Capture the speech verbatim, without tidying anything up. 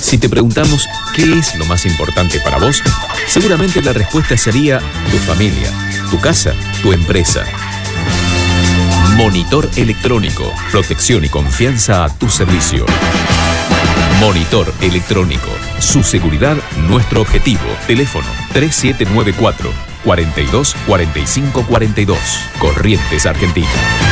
Si te preguntamos qué es lo más importante para vos, seguramente la respuesta sería tu familia, tu casa, tu empresa. Monitor Electrónico, protección y confianza a tu servicio. Monitor Electrónico, su seguridad, nuestro objetivo. Teléfono tres siete nueve cuatro, cuarenta y dos, cuarenta y cinco cuarenta y dos. Corrientes, Argentina.